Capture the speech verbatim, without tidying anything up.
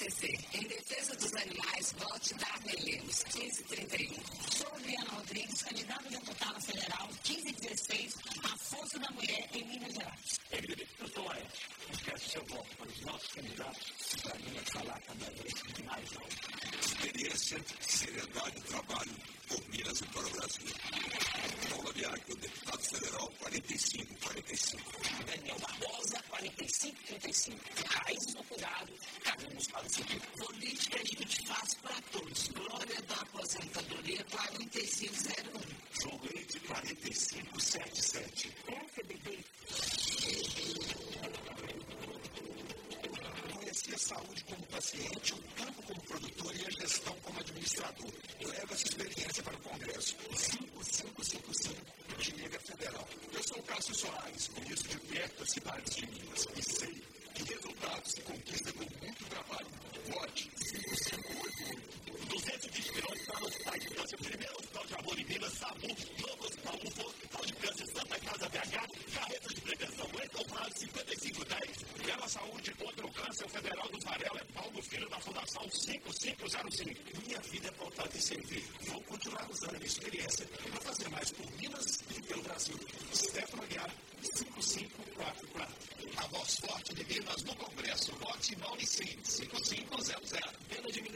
C C. Em defesa dos animais, vote Darney Lemos, quinze trinta e um. Sou Adriana Rodrigues, candidata a deputada federal, quinze dezesseis, a Força da Mulher em Minas Gerais. Eu sou a Ed. Esquece seu voto para os nossos candidatos, para mim é falar cada vez mais alto. Experiência, seriedade e trabalho por Minas e para o Brasil. Paula Bianco, deputado federal, quarenta e cinco, quarenta e cinco. Daniel Barbosa, quarenta e cinco, trinta e cinco. Raiz do Curado, caminhos para o futuro. Política a gente faz para todos. Glória da aposentadoria, quarenta e cinco zero um. João Leite, quarenta e cinco, setenta e sete. F B B. Conheci a saúde como paciente, o campo como produtor e a gestão como administrador. Leva essa experiência para o Congresso. cinco cinco cinco cinco, de Liga Federal. Eu sou o Cássio Soares, conheço de perto as cidades de Minas e sei que resultados se conquistam com muito trabalho. Vote cinco cinco oito oito. duzentos e vinte milhões para o Hospital de Câncer, primeiro Hospital de Amor em Minas, SAMU, novo Hospital U F O, Hospital de Câncer, Santa Casa B H, carretas de prevenção, Encomprar cinquenta e cinco dez, Bela Saúde contra o Câncer, o Federal do Varela é Paulo Filho da Fundação cinco cinco zero cinco. Minha vida é pautada em servir. Vou continuar usando a minha experiência para fazer mais por Minas e pelo Brasil. Stefano Aguiar, cinco cinco quatro quatro. A voz forte de Minas no Congresso. Vote Mauricim, cinco cinco zero zero.